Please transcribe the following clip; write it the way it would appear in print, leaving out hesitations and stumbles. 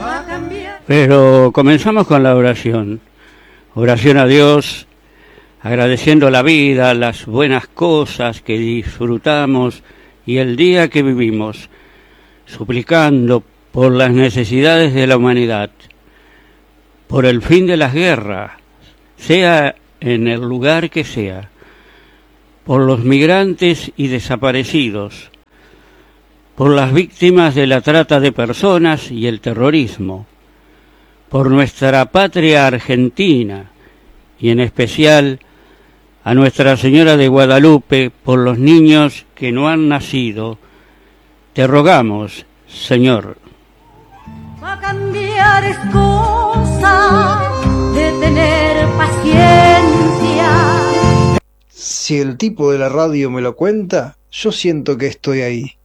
Pero comenzamos con la oración. Oración a Dios, agradeciendo la vida, las buenas cosas que disfrutamos y el día que vivimos, suplicando por las necesidades de la humanidad, por el fin de las guerras, sea en el lugar que sea, por los migrantes y desaparecidos, por las víctimas de la trata de personas y el terrorismo, por nuestra patria Argentina y en especial a Nuestra Señora de Guadalupe, por los niños que no han nacido. Te rogamos, Señor. Va a cambiar es cosa de tener paciencia. Si el tipo de la radio me lo cuenta, yo siento que estoy ahí.